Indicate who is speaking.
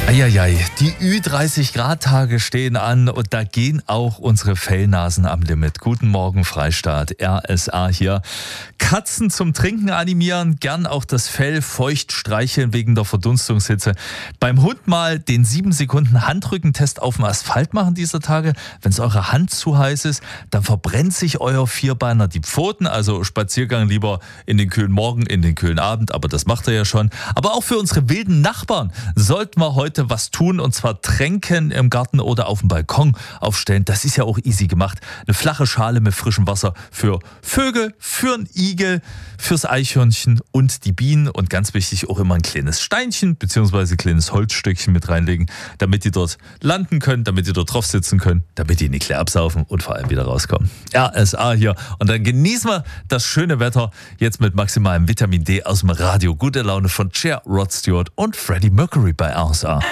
Speaker 1: Eieiei, die Ü30-Grad-Tage stehen an und da gehen auch unsere Fellnasen am Limit. Guten Morgen, Freistaat, RSA hier. Katzen zum Trinken animieren, gern auch das Fell feucht streicheln wegen der Verdunstungshitze. Beim Hund mal den 7 Sekunden Handrückentest auf dem Asphalt machen dieser Tage. Wenn es eure Hand zu heiß ist, dann verbrennt sich euer Vierbeiner die Pfoten. Also Spaziergang lieber in den kühlen Morgen, in den kühlen Abend, aber das macht er ja schon. Aber auch für unsere wilden Nachbarn sollten wir heute was tun, und zwar Tränken im Garten oder auf dem Balkon aufstellen. Das ist ja auch easy gemacht. Eine flache Schale mit frischem Wasser für Vögel, für einen Igel, fürs Eichhörnchen und die Bienen, und ganz wichtig auch immer ein kleines Steinchen bzw. ein kleines Holzstückchen mit reinlegen, damit die dort landen können, damit die dort drauf sitzen können, damit die nicht leer absaufen und vor allem wieder rauskommen. RSA hier, und dann genießen wir das schöne Wetter jetzt mit maximalem Vitamin D aus dem Radio. Gute Laune von Cher, Rod Stewart und Freddie Mercury bei RSA.